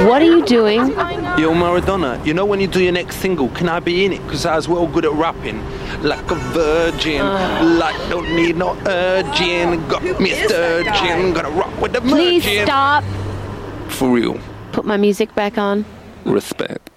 What are you doing? Yo, Maradona, you know when you do your next single, can I be in it? Because I was well good at rapping. Like a virgin, like don't need no urging. Got me a sturgeon, gonna rock with the Please merging. stop. For real. Put my music back on. Respect.